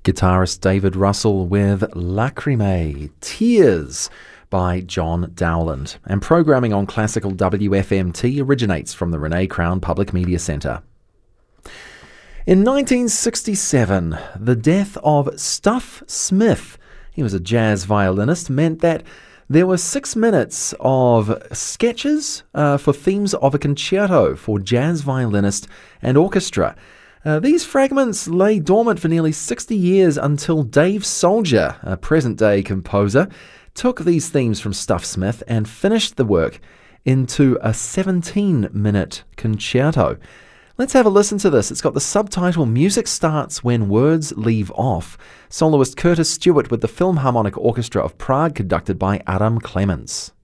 Guitarist David Russell with Lacrimae, Tears by John Dowland. And programming on classical WFMT originates from the Renee Crown Public Media Centre. In 1967, the death of Stuff Smith, he was a jazz violinist, meant that there were 6 minutes of sketches for themes of a concerto for jazz violinist and orchestra. These fragments lay dormant for nearly 60 years until Dave Soldier, a present-day composer, took these themes from Stuff Smith and finished the work into a 17-minute concerto. Let's have a listen to this. It's got the subtitle Music Starts When Words Leave Off. Soloist Curtis Stewart with the Philharmonic Orchestra of Prague, conducted by Adam Clemens.